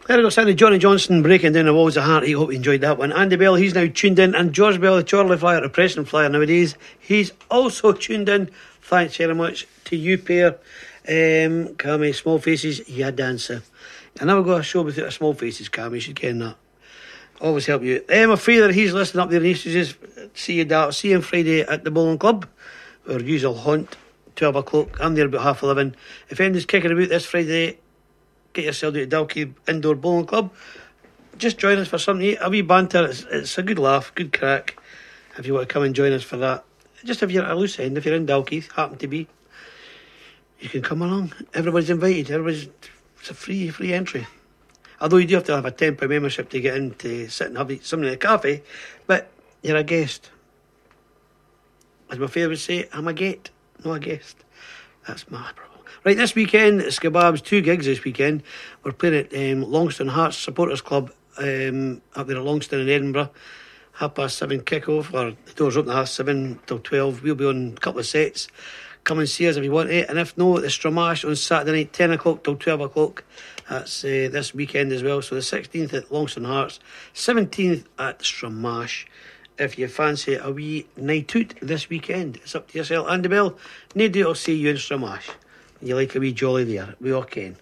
There we go, Sandy. Johnny Johnson breaking down the walls of heart. I hope you enjoyed that one. Andy Bell, he's now tuned in. And George Bell, the Chorley Flyer, the Preston Flyer nowadays, he's also tuned in. Thanks very much to you pair. Cammy, Small Faces, yeah, dancer. I never got a show without a Small Faces, Cammy. You should ken that. Always help you. My father, he's listening up there and he says, see you, Dad. See you on Friday at the Bowling Club. Our usual haunt, 12 o'clock. I'm there about 11:30. If anyone's kicking about this Friday, get yourself to Dalkey Indoor Bowling Club. Just join us for something to eat. A wee banter. It's a good laugh, good crack. If you want to come and join us for that. Just if you're at a loose end, if you're in Dalkey, happen to be, you can come along. Everybody's invited. It's a free entry. Although you do have to have a £10 membership to get in to sit and have something in a cafe. But you're a guest. As my father would say, I'm a gate, not a guest. That's my problem. Right, this weekend, Skabab's 2 gigs this weekend. We're playing at Longston Hearts Supporters Club up there at Longston in Edinburgh. 7:30 kick-off, or the doors open at 7 till 12. We'll be on a couple of sets. Come and see us if you want it. And if no, the Stramash on Saturday night, 10 o'clock till 12 o'clock. That's this weekend as well. So the 16th at Longston Hearts, 17th at Stramash. If you fancy a wee night out this weekend, it's up to yourself. Andy Bell, no doubt I'll see you in Stramash. You like a wee jolly there. We all can.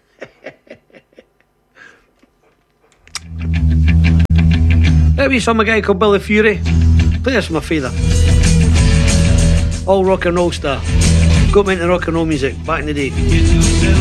There we some guy called Billy Fury. Play this for my father. All rock and roll star. Got me into rock and roll music back in the day.